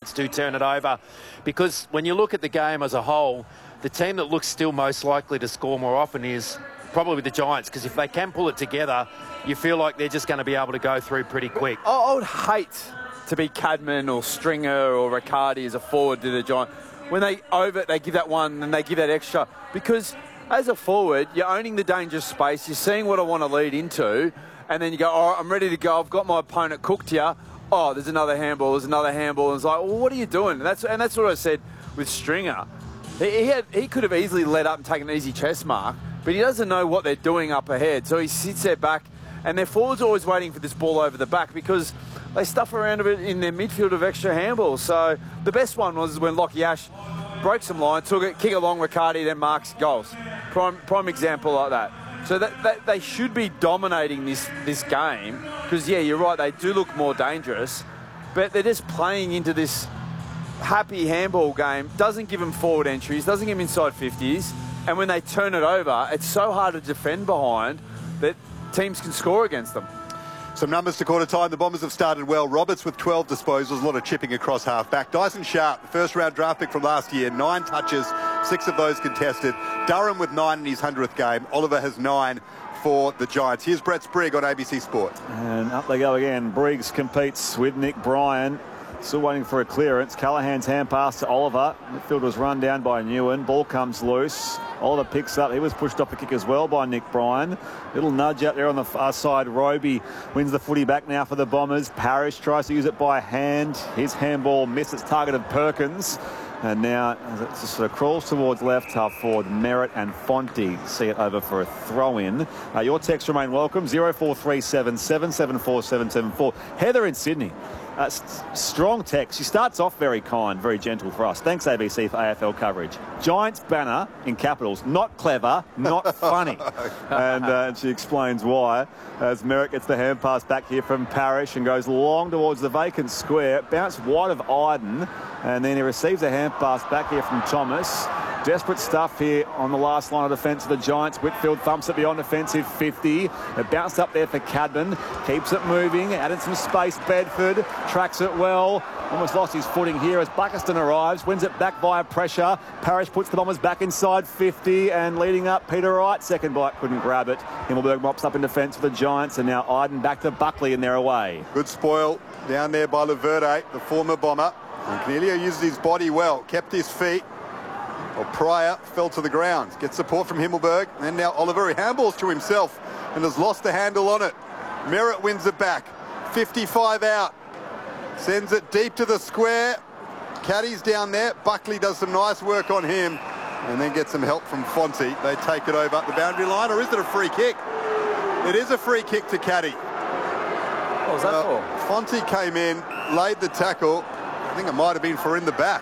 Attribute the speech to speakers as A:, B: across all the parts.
A: Giants do turn it over. Because when you look at the game as a whole, the team that looks still most likely to score more often is probably the Giants, because if they can pull it together, you feel like they're just going to be able to go through pretty quick.
B: I would hate to be Cadman or Stringer or Riccardi as a forward to the Giants. When they give that one and they give that extra. Because as a forward, you're owning the dangerous space. You're seeing what I want to lead into. And then you go, all right, I'm ready to go. I've got my opponent cooked here. Oh, there's another handball. There's another handball. And it's like, well, what are you doing? That's what I said with Stringer. He could have easily let up and taken an easy chest mark, but he doesn't know what they're doing up ahead. So he sits there back, and their forwards are always waiting for this ball over the back because they stuff around a bit in their midfield of extra handballs. So the best one was when Lachie Ash broke some line, took it, kick along Riccardi, then marks goals. Prime example like that. So that they should be dominating this game because, yeah, you're right, they do look more dangerous, but they're just playing into this happy handball game. Doesn't give them forward entries, doesn't give them inside 50s, and when they turn it over, it's so hard to defend behind that teams can score against them.
C: Some numbers to quarter time. The Bombers have started well. Roberts with 12 disposals, a lot of chipping across half-back. Dyson Sharp, the first-round draft pick from last year, 9 touches, 6 of those contested. Durham with 9 in his 100th game. Oliver has 9 for the Giants. Here's Brett Sprigg on ABC Sport.
D: And up they go again. Briggs competes with Nick Bryan. Still waiting for a clearance. Callahan's hand pass to Oliver. Midfield was run down by Newen. Ball comes loose. Oliver picks up. He was pushed off the kick as well by Nick Bryan. Little nudge out there on the far side. Roby wins the footy back now for the Bombers. Parrish tries to use it by hand. His handball missed its target of Perkins. And now as it just sort of crawls towards left half forward, Merritt and Fonte see it over for a throw-in. Your texts remain welcome. 0437 774 774. Heather in Sydney. Strong text. She starts off very kind, very gentle for us. Thanks, ABC, for AFL coverage. Giants banner in capitals. Not clever, not funny. And she explains why. As Merritt gets the hand pass back here from Parrish and goes long towards the vacant square. Bounce wide of Iden. And then he receives a hand pass back here from Thomas. Desperate stuff here on the last line of defence of the Giants. Whitfield thumps it beyond defensive 50. It bounced up there for Cadman. Keeps it moving. Added some space. Bedford tracks it well. Almost lost his footing here as Buckerston arrives. Wins it back via pressure. Parrish puts the Bombers back inside 50 and leading up Peter Wright. Second bite couldn't grab it. Himmelberg mops up in defence for the Giants, and now Iden back to Buckley and they're away.
C: Good spoil down there by Laverde, the former Bomber. And Cornelio uses his body well. Kept his feet. Well, Pryor fell to the ground. Gets support from Himmelberg. And now Oliver, he handballs to himself and has lost the handle on it. Merritt wins it back. 55 out. Sends it deep to the square. Caddy's down there. Buckley does some nice work on him. And then gets some help from Fonte. They take it over the boundary line. Or is it a free kick? It is a free kick to Caddy.
B: What was that for?
C: Fonte came in, laid the tackle. I think it might have been for in the back.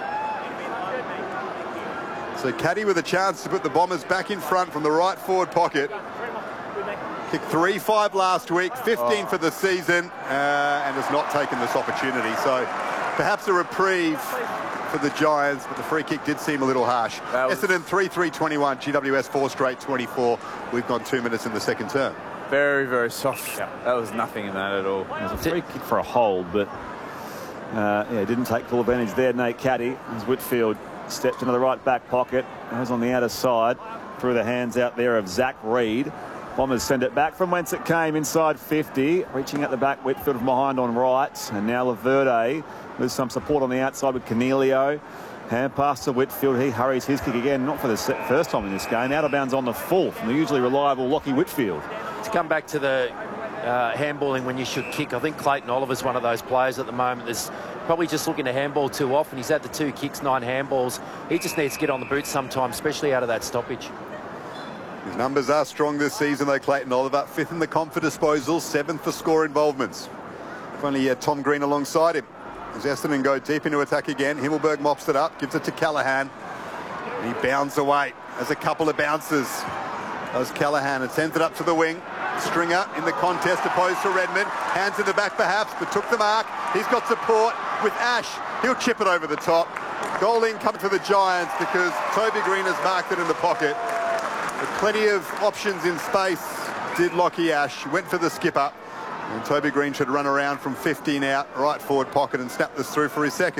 C: So Caddy with a chance to put the Bombers back in front from the right forward pocket. Kicked 3-5 last week, 15 for the season, and has not taken this opportunity. So perhaps a reprieve for the Giants, but the free kick did seem a little harsh. Essendon 3-3-21, GWS 4 straight 24. We've gone 2 minutes in the second term.
B: Very, very soft. Yeah. That was nothing in that at all.
D: It was a free kick for a hold, but didn't take full advantage there, Nate Caddy. As Whitfield stepped into the right back pocket. Goes on the outer side. Through the hands out there of Zach Reed. Bombers send it back from whence it came, inside 50. Reaching at the back, Whitfield from behind on right. And now Laverde with some support on the outside with Cornelio. Hand pass to Whitfield. He hurries his kick again, not for the first time in this game. Out of bounds on the full from the usually reliable Lachie Whitfield.
A: To come back to the handballing when you should kick, I think Clayton Oliver's one of those players at the moment that's probably just looking to handball too often. He's had the 2 kicks, 9 handballs. He just needs to get on the boot sometimes, especially out of that stoppage.
C: His numbers are strong this season, though, Clayton Oliver. 5th in the comp for disposals, 7th for score involvements. If only he had Tom Green alongside him. As Essendon go deep into attack again, Himmelberg mops it up, gives it to Callahan. And he bounds away. There's a couple of bounces. As Callahan and sends it up to the wing. Stringer in the contest opposed to Redmond. Hands in the back perhaps, but took the mark. He's got support with Ash. He'll chip it over the top. Goal in comes to the Giants because Toby Green has marked it in the pocket. With plenty of options in space, did Lachie Ash. Went for the skipper. And Toby Green should run around from 15 out, right forward pocket and snap this through for his second.